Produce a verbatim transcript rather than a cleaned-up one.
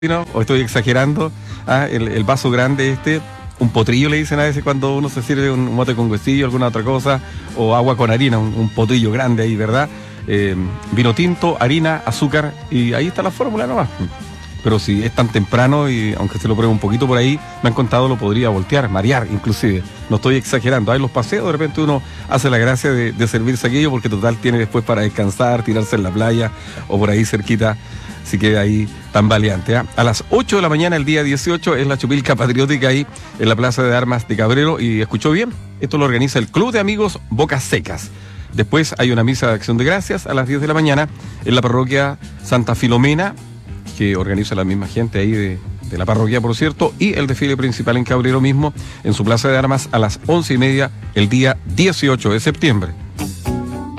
¿no? ¿O estoy exagerando? Ah, el, el vaso grande este, un potrillo le dicen a veces cuando uno se sirve un mote con huesillo, alguna otra cosa, o agua con harina, un, un potrillo grande ahí, ¿verdad? Eh, vino tinto, harina, azúcar, y ahí está la fórmula nomás. Pero si es tan temprano, y aunque se lo pruebe un poquito por ahí, me han contado, lo podría voltear, marear inclusive. No estoy exagerando. Hay los paseos, de repente uno hace la gracia de, de servirse aquello, porque total tiene después para descansar, tirarse en la playa, o por ahí cerquita, si queda ahí tan valiente. ¿eh? A las ocho de la mañana, el día dieciocho, es la Chupilca Patriótica ahí en la Plaza de Armas de Cabrero. Y escuchó bien, esto lo organiza el Club de Amigos Bocas Secas. Después hay una misa de acción de gracias a las diez de la mañana en la parroquia Santa Filomena, que organiza la misma gente ahí de, de la parroquia, por cierto, y el desfile principal en Cabrero mismo, en su Plaza de Armas, a las once y media, el día dieciocho de septiembre.